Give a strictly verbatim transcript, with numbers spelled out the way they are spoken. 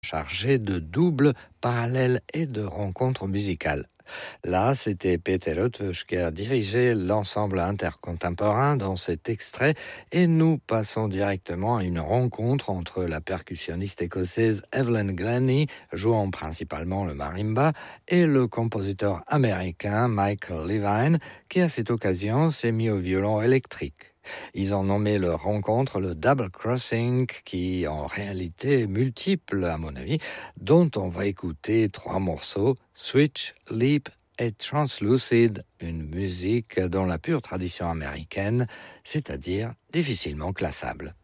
chargé de doubles, parallèles et de rencontres musicales. Là, c'était Peter Eötvös qui a dirigé l'ensemble intercontemporain dans cet extrait et nous passons directement à une rencontre entre la percussionniste écossaise Evelyn Glennie, jouant principalement le marimba, et le compositeur américain Michael Levine, qui à cette occasion s'est mis au violon électrique. Ils ont nommé leur rencontre le Double Crossing, qui en réalité est multiple à mon avis, dont on va écouter trois morceaux, Switch, Leap et Translucid, une musique dans la pure tradition américaine, c'est-à-dire difficilement classable.